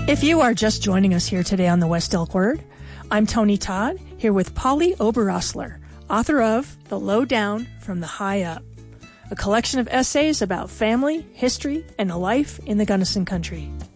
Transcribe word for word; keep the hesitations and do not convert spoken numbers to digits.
If you are just joining us here today on the West Elk Word, I'm Tony Todd, here with Polly Oberosler, author of The Low Down from the High Up, a collection of essays about family, history, and life in the Gunnison Country.